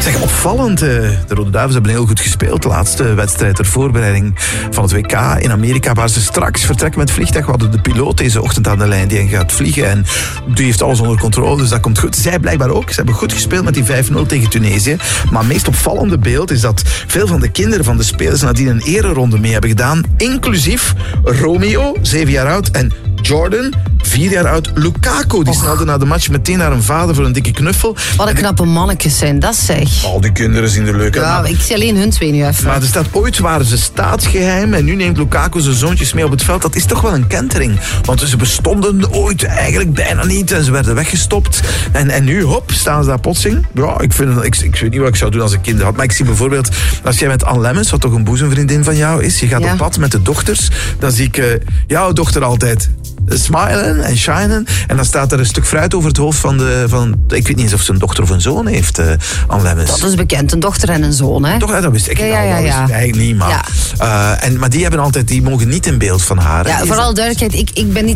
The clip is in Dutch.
Zeg, opvallend. De Rode Duivels hebben heel goed gespeeld. De laatste wedstrijd ter voorbereiding van het WK in Amerika, waar ze straks vertrekken met het vliegtuig. We hadden de piloot deze ochtend aan de lijn die gaat vliegen. En die heeft alles onder controle, dus dat komt goed. Zij blijkbaar ook. Ze hebben goed gespeeld met die 5-0 tegen Tunesië. Maar het meest opvallende beeld is dat veel van de kinderen van de spelers nadien een ereronde mee hebben gedaan. Inclusief Romeo, 7 jaar oud, en Jordan, 4 jaar oud. Lukaku, die snelde na de match meteen naar een vader voor een dikke knuffel. Wat een knappe mannetjes zijn, dat zeg. Al die kinderen zien er leuk uit. Ja, ik zie alleen hun twee nu even. Maar er staat, ooit waren ze staatsgeheim en nu neemt Lukaku zijn zoontjes mee op het veld. Dat is toch wel een kentering. Want ze bestonden ooit eigenlijk bijna niet en ze werden weggestopt. En nu, hop, staan ze daar plotseling. Ja, ik weet niet wat ik zou doen als ik kinderen had. Maar ik zie bijvoorbeeld, als jij met Anne Lemmens, wat toch een boezemvriendin van jou is, je gaat op pad met de dochters, dan zie ik jouw dochter altijd smilen en shinen. En dan staat er een stuk fruit over het hoofd van ik weet niet eens of ze een dochter of een zoon heeft, Anne Lemmens. Dat is bekend, een dochter en een zoon, hè? Toch, dat wist ik. Ja. wist ik eigenlijk niet, maar... Ja. Maar die mogen niet in beeld van haar. Ja, voor alle duidelijkheid, ik ben niet